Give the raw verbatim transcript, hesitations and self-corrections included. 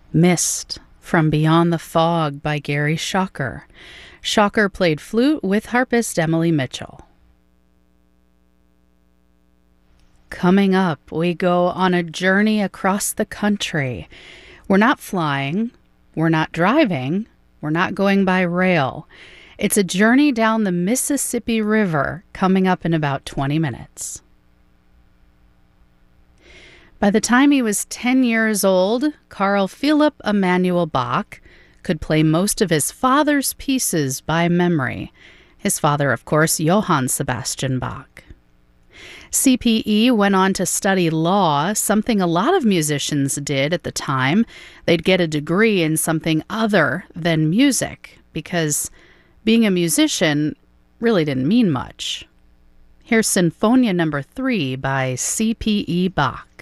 Mist from Beyond the Fog by Gary Schocker. Schocker played flute with harpist Emily Mitchell. Coming up, we go on a journey across the country. We're not flying, we're not driving, we're not going by rail. It's a journey down the Mississippi River coming up in about twenty minutes. By the time he was ten years old, Carl Philipp Emanuel Bach could play most of his father's pieces by memory. His father, of course, Johann Sebastian Bach. C P E went on to study law, something a lot of musicians did at the time. They'd get a degree in something other than music, because being a musician really didn't mean much. Here's Sinfonia Number three by C P E Bach.